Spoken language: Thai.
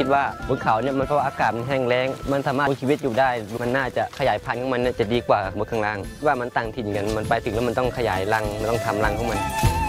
คิดว่าบนเขาเนี่ยมันเพราะว่าอากาศมันแห้งแล้งมันสามารถมีชีวิตอยู่ได้มันน่าจะขยายพันธุ์ของมันจะดีกว่าบนข้างล่างว่ามันต่างถิ่นกันมันไปถึงแล้วมันต้องขยายรังมันต้องทำรังของมัน